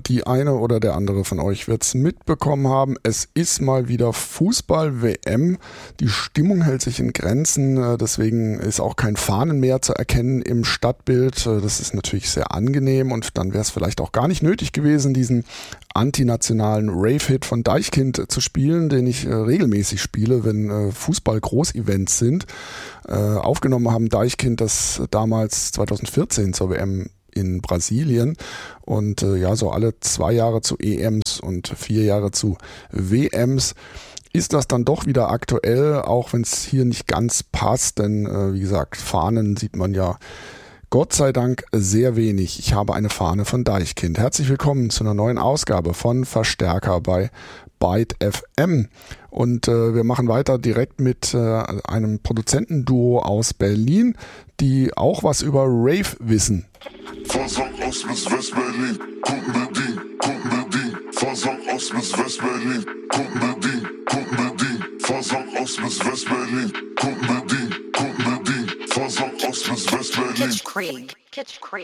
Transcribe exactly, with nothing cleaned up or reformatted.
Die eine oder der andere von euch wird es mitbekommen haben. Es ist mal wieder Fußball-W M. Die Stimmung hält sich in Grenzen. Deswegen ist auch kein Fahnen mehr zu erkennen im Stadtbild. Das ist natürlich sehr angenehm und dann wäre es vielleicht auch gar nicht nötig gewesen, diesen antinationalen Rave-Hit von Deichkind zu spielen, den ich äh, regelmäßig spiele, wenn äh, Fußball-Großevents sind. Äh, aufgenommen haben Deichkind das damals zwanzig vierzehn zur W M in Brasilien und äh, ja, so alle zwei Jahre zu E Ms und vier Jahre zu W Ms ist das dann doch wieder aktuell, auch wenn es hier nicht ganz passt, denn äh, wie gesagt, Fahnen sieht man ja Gott sei Dank sehr wenig. Ich habe eine Fahne von Deichkind. Herzlich willkommen zu einer neuen Ausgabe von Verstärker bei Byte F M. Und äh, wir machen weiter direkt mit äh, einem Produzentenduo aus Berlin, die auch was über Rave wissen. Versang aus bis West-Berlin, Kundenbedien, Kundenbedien. Versang aus bis West-Berlin, Kundenbedien, Kundenbedien. Versang aus bis West-Berlin, Kundenbedien, Kundenbedien. Versang aus bis West-Berlin. Kitschkrieg, Kitschkrieg.